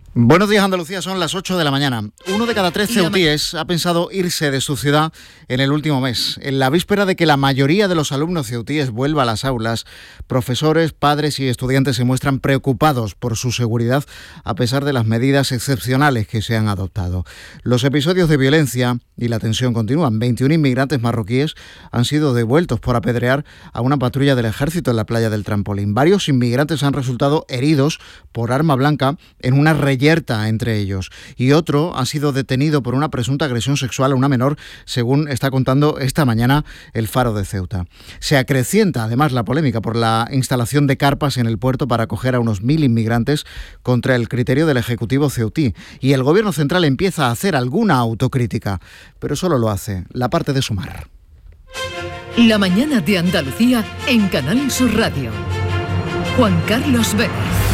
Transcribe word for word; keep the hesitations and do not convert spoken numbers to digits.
Buenos días, Andalucía, son las ocho de la mañana. Uno de cada tres ceutíes ha pensado irse de su ciudad en el último mes. En la víspera de que la mayoría de los alumnos ceutíes vuelva a las aulas, profesores, padres y estudiantes se muestran preocupados por su seguridad a pesar de las medidas excepcionales que se han adoptado. Los episodios de violencia y la tensión continúan. veintiún inmigrantes marroquíes han sido devueltos por apedrear a una patrulla del ejército en la playa del Trampolín. Varios inmigrantes han resultado heridos por arma blanca en una reyerta entre ellos, y otro ha sido detenido por una presunta agresión sexual a una menor, según está contando esta mañana el Faro de Ceuta. Se acrecienta además la polémica por la instalación de carpas en el puerto para acoger a unos mil inmigrantes contra el criterio del Ejecutivo ceutí, y el Gobierno central empieza a hacer alguna autocrítica, pero solo lo hace la parte de Sumar. La mañana de Andalucía en Canal Sur Radio. Juan Carlos Vélez.